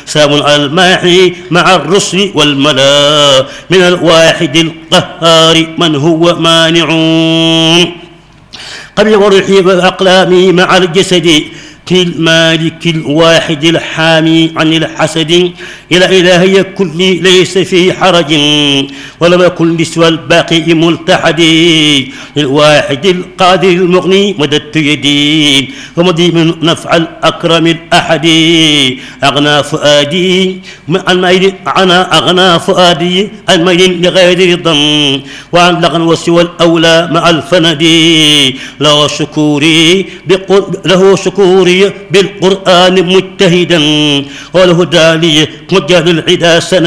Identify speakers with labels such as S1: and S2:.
S1: سلام على الماحي مع الرسل والملا من الواحد القهار من هو مانع قبل وروحي وأقلامي مع الجسد المالك الواحد الحامي عن الحسد إلى إلهي كل ليس في حرج ولم يكن لسوى الباقي ملتحد للواحد القادر المغني مددت يدي ومضي من نفع الأكرم الأحد أغنى فؤادي أغنى فؤادي عن ميل لغير رضا وعن لغن وسوى الأولى مع الفند له شكوري بالقرآن مجتهدا وله دالي مجال العدا سند